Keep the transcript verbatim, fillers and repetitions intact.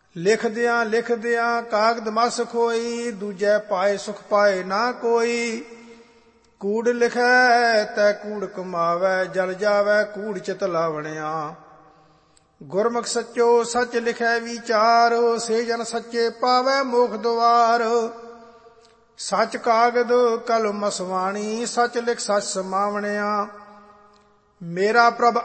ਲਿਖਦਿਆਂ ਲਿਖਦਿਆਂ ਕਾਗਦ ਮਸ ਖੋਈ, ਦੂਜੈ ਪਾਏ ਸੁਖ ਪਾਏ ਨਾ ਕੋਈ। ਕੂੜ ਲਿਖੈ ਤੈ ਕੂੜ ਕਮਾਵੈ, ਜਲ ਜਾਵੈ ਕੂੜ ਚਿਤ ਲਾਵਣਿਆ। ਗੁਰਮੁਖ ਸੱਚੋ ਸੱਚ ਲਿਖੈ ਵਿਚਾਰ, ਸੇ ਜਨ ਸੱਚੇ ਪਾਵੈ ਮੋਖ ਦੁਆਰ। ਸੱਚ ਕਾਗਦ ਕਲਮ ਮਸਵਾਣੀ, ਸੱਚ ਲਿਖ ਸੱਚ ਸਮਾਵਣਿਆ। ਮੇਰਾ ਪ੍ਰਭ